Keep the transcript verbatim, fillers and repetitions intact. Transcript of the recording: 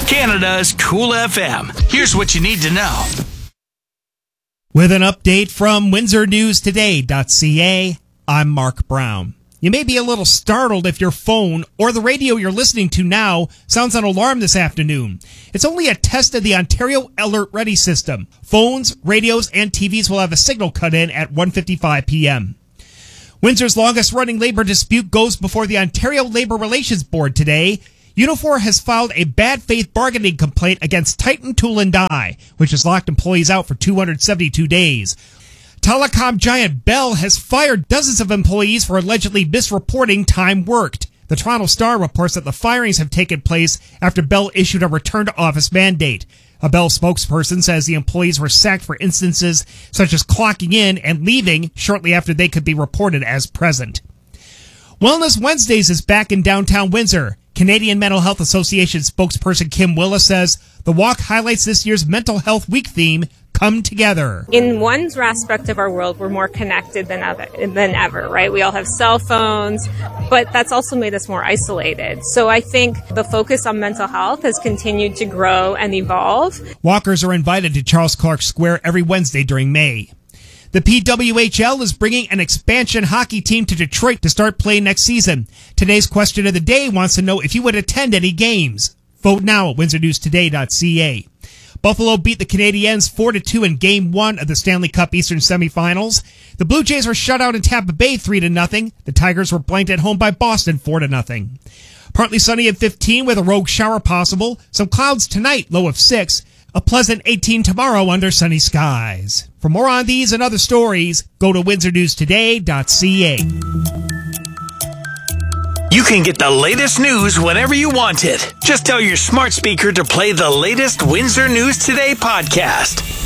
Canada's Cool F M. Here's what you need to know. With an update from Windsor News Today dot C A, I'm Mark Brown. You may be a little startled if your phone or the radio you're listening to now sounds an alarm this afternoon. It's only a test of the Ontario Alert Ready system. Phones, radios, and T Vs will have a signal cut in at one fifty-five p.m. Windsor's longest-running labor dispute goes before the Ontario Labor Relations Board today. Unifor has filed a bad faith bargaining complaint against Titan Tool and Die, which has locked employees out for two hundred seventy-two days. Telecom giant Bell has fired dozens of employees for allegedly misreporting time worked. The Toronto Star reports that the firings have taken place after Bell issued a return-to-office mandate. A Bell spokesperson says the employees were sacked for instances such as clocking in and leaving shortly after they could be reported as present. Wellness Wednesdays is back in downtown Windsor. Canadian Mental Health Association spokesperson Kim Willis says the walk highlights this year's Mental Health Week theme, Come Together. In one aspect of our world, we're more connected than ever, than ever, right? We all have cell phones, but that's also made us more isolated. So I think the focus on mental health has continued to grow and evolve. Walkers are invited to Charles Clark Square every Wednesday during May. The P W H L is bringing an expansion hockey team to Detroit to start play next season. Today's question of the day wants to know if you would attend any games. Vote now at Windsor News Today dot C A. Buffalo beat the Canadiens four to two in Game one of the Stanley Cup Eastern semifinals. The Blue Jays were shut out in Tampa Bay three to nothing. The Tigers were blanked at home by Boston four to nothing. Partly sunny at fifteen with a rogue shower possible. Some clouds tonight, low of six. A pleasant eighteen tomorrow under sunny skies. For more on these and other stories, go to Windsor News Today dot C A. You can get the latest news whenever you want it. Just tell your smart speaker to play the latest Windsor News Today podcast.